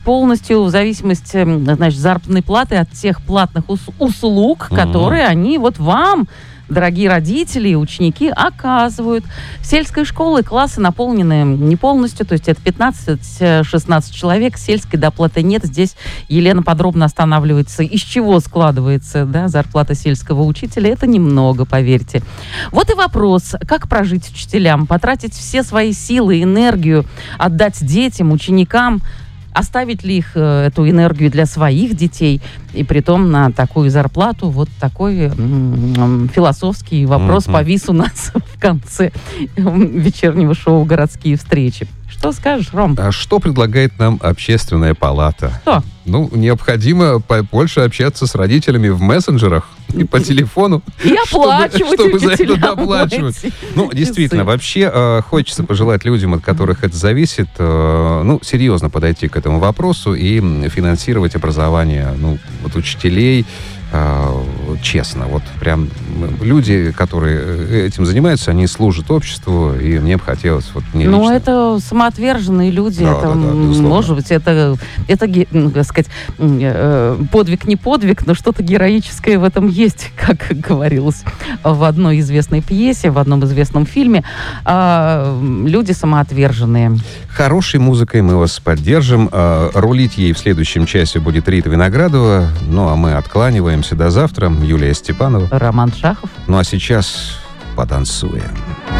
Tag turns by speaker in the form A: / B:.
A: полностью в зависимости, значит, заработной платы от тех платных услуг, которые они вот вам, дорогие родители и ученики, оказывают. Сельские школы, классы наполнены не полностью, то есть это 15-16 человек, сельской доплаты нет. Здесь Елена подробно останавливается, из чего складывается, да, зарплата сельского учителя. Это немного, поверьте. Вот и вопрос, как прожить учителям, потратить все свои силы, энергию, отдать детям, ученикам, оставить ли их эту энергию для своих детей, и притом на такую зарплату. Вот такой философский вопрос повис у нас в конце вечернего шоу «Городские встречи». Что скажешь, Ром?
B: А что предлагает нам общественная палата?
A: Что?
B: Ну, необходимо больше общаться с родителями в мессенджерах и по телефону.
A: И оплачивать
B: чтобы за это
A: учителям
B: доплачивать.
A: эти
B: Ну, действительно, вообще хочется пожелать людям, от которых это зависит, серьезно подойти к этому вопросу и финансировать образование, вот учителей, честно. Вот прям люди, которые этим занимаются, они служат обществу, и мне бы хотелось лично.
A: Это самоотверженные люди.
B: Да,
A: это,
B: безусловно.
A: может быть, это так сказать, подвиг не подвиг, но что-то героическое в этом есть, как говорилось в одной известной пьесе, в одном известном фильме. Люди самоотверженные.
B: Хорошей музыкой мы вас поддержим. Рулить ей в следующем часе будет Рита Виноградова. А мы откланиваемся до завтра. Юлия Степанова.
A: Роман Шахов.
B: А сейчас потанцуем.